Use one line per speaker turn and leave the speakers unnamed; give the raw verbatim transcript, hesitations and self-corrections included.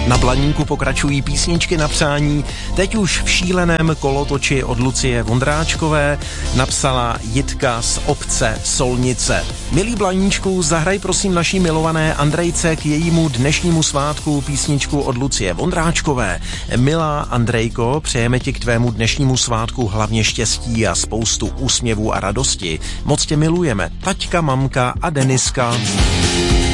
Na Blaníku pokračují písničky na přání, teď už v šíleném kolotoči od Lucie Vondráčkové napsala Jitka z obce Solnice. Milý Blaníčku, zahraj prosím naší milované Andrejce k jejímu dnešnímu svátku písničku od Lucie Vondráčkové. Milá Andrejko, přejeme ti k tvému dnešnímu svátku hlavně štěstí a spoustu úsměvů a radosti. Moc tě milujeme, taťka, mamka a Deniska.